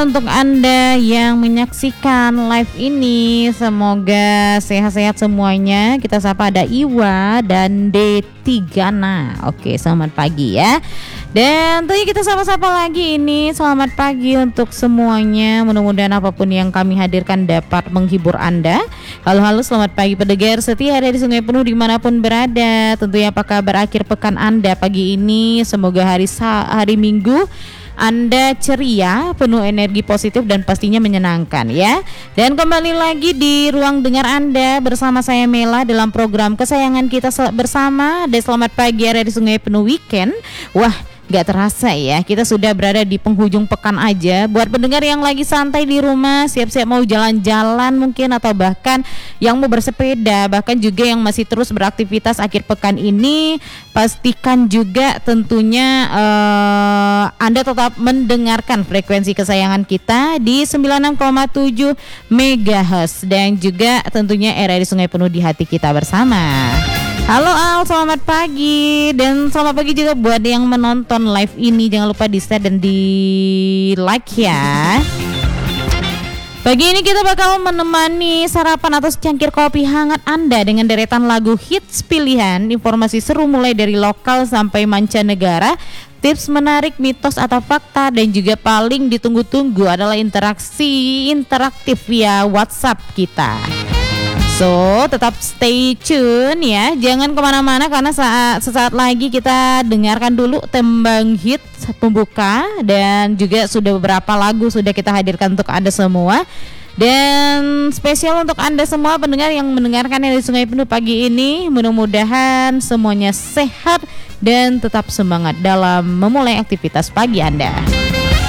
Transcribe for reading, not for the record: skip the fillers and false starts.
Untuk Anda yang menyaksikan live ini, semoga sehat-sehat semuanya. Kita sapa ada Iwa dan D3. Oke, selamat pagi ya. Dan tentunya kita sapa-sapa lagi ini. Selamat pagi untuk semuanya. Mudah-mudahan apapun yang kami hadirkan dapat menghibur Anda. Halo, selamat pagi pendengar setia ada di Sungai Penuh dimanapun berada. Tentunya apa kabar akhir pekan Anda pagi ini? Semoga hari Minggu Anda ceria, penuh energi positif dan pastinya menyenangkan ya. Dan kembali lagi di ruang dengar Anda bersama saya Mela dalam program kesayangan kita bersama. Dan selamat pagi ada di Sungai Penuh Weekend. Wah, gak terasa ya, kita sudah berada di penghujung pekan aja. Buat pendengar yang lagi santai di rumah, siap-siap mau jalan-jalan mungkin, atau bahkan yang mau bersepeda, bahkan juga yang masih terus beraktivitas akhir pekan ini, pastikan juga tentunya Anda tetap mendengarkan frekuensi kesayangan kita di 96,7 MHz dan juga tentunya RRI Sungai Penuh di hati kita bersama. Halo Al, selamat pagi. Dan selamat pagi juga buat yang menonton live ini. Jangan lupa di share dan di like ya. Pagi ini kita bakal menemani sarapan atau secangkir kopi hangat Anda dengan deretan lagu hits pilihan, informasi seru mulai dari lokal sampai mancanegara, tips menarik, mitos atau fakta, dan juga paling ditunggu-tunggu adalah interaksi interaktif via WhatsApp kita. So, tetap stay tune ya, jangan kemana-mana karena sesaat lagi kita dengarkan dulu tembang hit pembuka dan juga sudah beberapa lagu sudah kita hadirkan untuk Anda semua. Dan spesial untuk Anda semua pendengar yang mendengarkan dari Sungai Penuh pagi ini, mudah-mudahan semuanya sehat dan tetap semangat dalam memulai aktivitas pagi Anda.